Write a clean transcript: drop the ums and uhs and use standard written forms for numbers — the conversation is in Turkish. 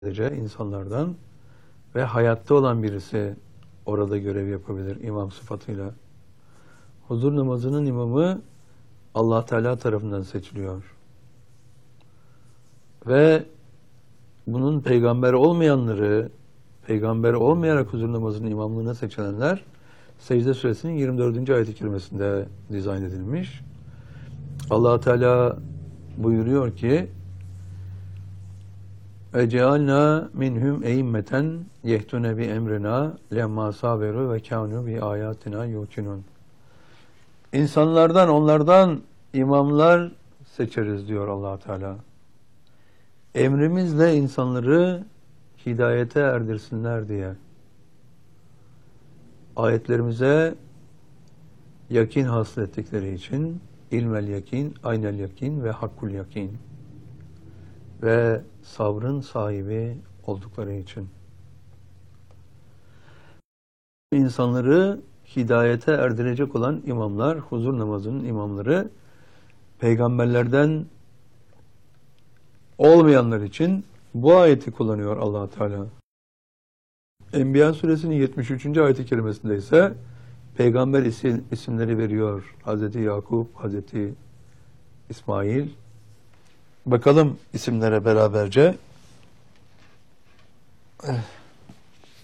sadece insanlardan ve hayatta olan birisi orada görev yapabilir imam sıfatıyla. Huzur namazının imamı Allah Teala tarafından seçiliyor. Ve bunun peygamber olmayanları, peygamber olmayarak huzur namazının imamlığına seçilenler Secde Suresinin 24. ayet-i kerimesinde dizayn edilmiş. Allah Teala buyuruyor ki: "Ecealna minhum eimmeten yehtune bi emrina lemma saberu ve kanu bi ayatina yuqinun." İnsanlardan, onlardan imamlar seçeriz diyor Allah Teala. Emrimizle insanları hidayete erdirsinler diye. Ayetlerimize yakin hasıl ettikleri için ilmel yakin, aynel yakin ve hakkul yakin ve sabrın sahibi oldukları için. İnsanları hidayete erdirecek olan imamlar, huzur namazının imamları, peygamberlerden olmayanlar için bu ayeti kullanıyor Allah Teala. Enbiya suresinin 73. ayet-i kerimesinde ise peygamber isimleri veriyor. Hazreti Yakup, Hazreti İsmail. Bakalım isimlere beraberce.